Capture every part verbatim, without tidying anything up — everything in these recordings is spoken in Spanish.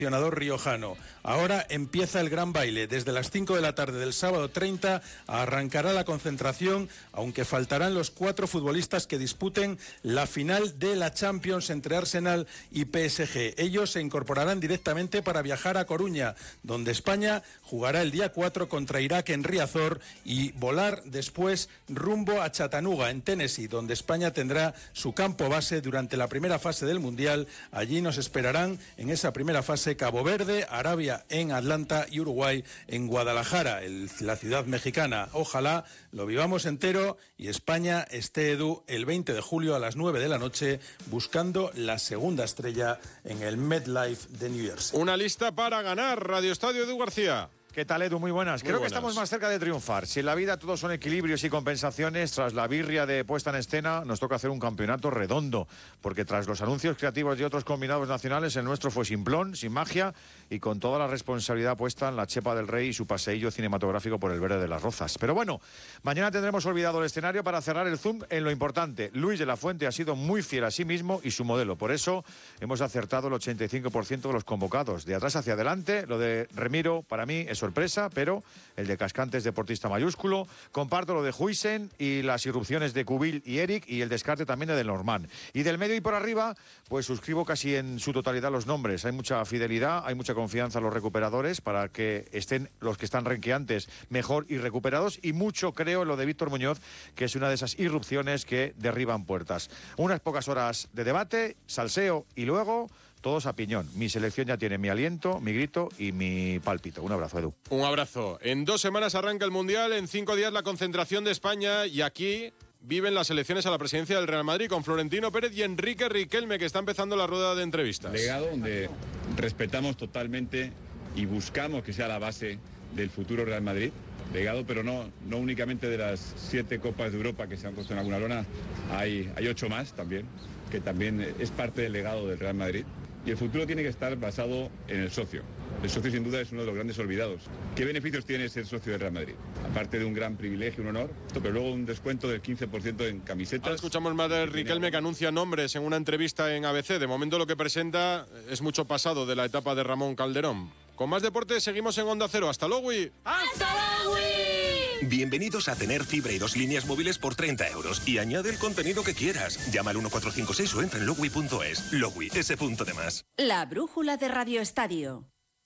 riojano. Ahora empieza el gran baile. Desde las cinco de la tarde del sábado treinta arrancará la concentración, aunque faltarán los cuatro futbolistas que disputen la final de la Champions entre Arsenal y P S G. Ellos se incorporarán directamente para viajar a Coruña, donde España jugará el día cuatro contra Irak en Riazor y volar después rumbo a Chattanooga, en Tennessee, donde España tendrá su campo base durante la primera fase del Mundial. Allí nos esperarán en esa primera fase Cabo Verde, Arabia en Atlanta y Uruguay en Guadalajara, el, la ciudad mexicana. Ojalá lo vivamos entero y España esté, Edu, el veinte de julio a las nueve de la noche buscando la segunda estrella en el MetLife de New Jersey. Una lista para ganar. Radio Estadio, Edu García. ¿Qué tal, Edu? Muy buenas. Muy Creo buenas. que estamos más cerca de triunfar. Si en la vida todos son equilibrios y compensaciones, tras la birria de puesta en escena, nos toca hacer un campeonato redondo. Porque tras los anuncios creativos de otros combinados nacionales, el nuestro fue simplón, sin magia y con toda la responsabilidad puesta en la chepa del rey y su paseillo cinematográfico por el verde de las Rozas. Pero bueno, mañana tendremos olvidado el escenario para cerrar el zoom en lo importante. Luis de la Fuente ha sido muy fiel a sí mismo y su modelo. Por eso hemos acertado el ochenta y cinco por ciento de los convocados. De atrás hacia adelante, lo de Remiro para mí es sorpresa, pero el de Cascante es deportista mayúsculo. Comparto lo de Huijsen y las irrupciones de Cubil y Eric y el descarte también de Norman. Y del medio y por arriba, pues suscribo casi en su totalidad los nombres. Hay mucha fidelidad, hay mucha confianza en los recuperadores para que estén los que están renqueantes mejor y recuperados, y mucho creo en lo de Víctor Muñoz, que es una de esas irrupciones que derriban puertas. Unas pocas horas de debate, salseo y luego todos a piñón. Mi selección ya tiene mi aliento, mi grito y mi pálpito. Un abrazo, Edu. Un abrazo. En dos semanas arranca el Mundial, en cinco días la concentración de España y aquí viven las elecciones a la presidencia del Real Madrid con Florentino Pérez y Enrique Riquelme, que está empezando la rueda de entrevistas. Legado donde respetamos totalmente y buscamos que sea la base del futuro Real Madrid. Legado, pero no, no únicamente de las siete Copas de Europa que se han puesto en alguna lona, hay, hay ocho más también, que también es parte del legado del Real Madrid. Y el futuro tiene que estar basado en el socio. El socio sin duda es uno de los grandes olvidados. ¿Qué beneficios tiene ser socio del Real Madrid? Aparte de un gran privilegio, un honor, pero luego un descuento del quince por ciento en camisetas. Ahora escuchamos más de Riquelme, que anuncia nombres en una entrevista en A B C. De momento lo que presenta es mucho pasado de la etapa de Ramón Calderón. Con más deporte seguimos en Onda Cero. ¡Hasta luego! ¡Hasta luego! Bienvenidos a tener fibra y dos líneas móviles por treinta euros y añade el contenido que quieras. Llama al uno cuatro cinco seis o entra en logui punto es. Logui, ese punto de más. La brújula de Radio Estadio.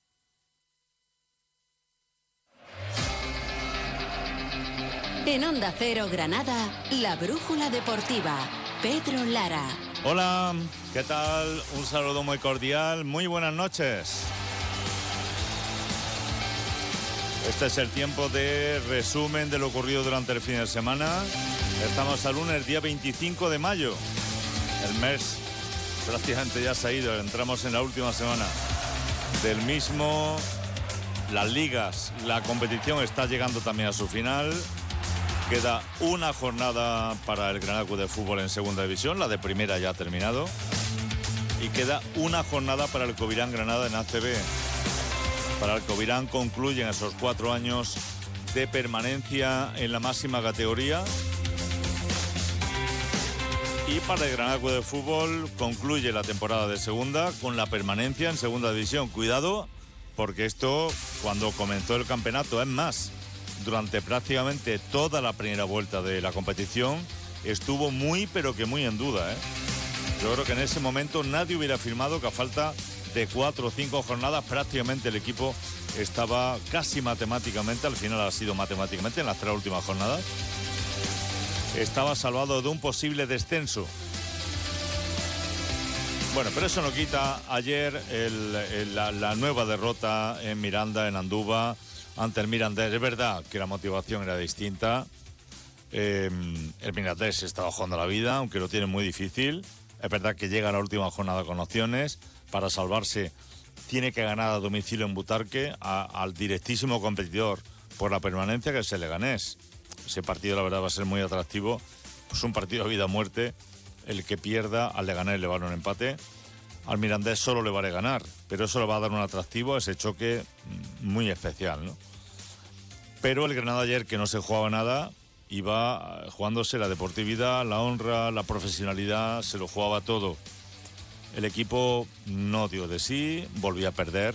En Onda Cero Granada, la brújula deportiva. Pedro Lara. Hola, ¿qué tal? Un saludo muy cordial, muy buenas noches. Este es el tiempo de resumen de lo ocurrido durante el fin de semana. Estamos al lunes, día veinticinco de mayo. El mes prácticamente ya se ha ido, entramos en la última semana del mismo. Las ligas, la competición está llegando también a su final. Queda una jornada para el Granada Club de Fútbol en segunda división, la de primera ya ha terminado. Y queda una jornada para el Covirán Granada en A C B. Para el Covirán concluyen esos cuatro años de permanencia en la máxima categoría. Y para el Granada Club de Fútbol concluye la temporada de segunda con la permanencia en segunda división. Cuidado, porque esto, cuando comenzó el campeonato, es más, durante prácticamente toda la primera vuelta de la competición, estuvo muy, pero que muy en duda, ¿eh? Yo creo que en ese momento nadie hubiera afirmado que a falta de cuatro o cinco jornadas prácticamente el equipo estaba casi matemáticamente, al final ha sido matemáticamente en las tres últimas jornadas, estaba salvado de un posible descenso. Bueno, pero eso no quita ayer el, el, la, la nueva derrota en Miranda, en Andúba, ante el Mirandés. Es verdad que la motivación era distinta. Eh, el Mirandés estaba jugando la vida, aunque lo tiene muy difícil. Es verdad que llega a la última jornada con opciones. Para salvarse tiene que ganar a domicilio en Butarque a, al directísimo competidor por la permanencia, que es el Leganés. Ese partido la verdad va a ser muy atractivo. Es un partido a vida o muerte. El que pierda al Leganés le vale un empate. Al Mirandés solo le vale ganar, pero eso le va a dar un atractivo a ese choque muy especial, ¿no? Pero el Granada ayer, que no se jugaba nada, iba jugándose la deportividad, la honra, la profesionalidad, se lo jugaba todo el equipo no dio de sí, volvió a perder.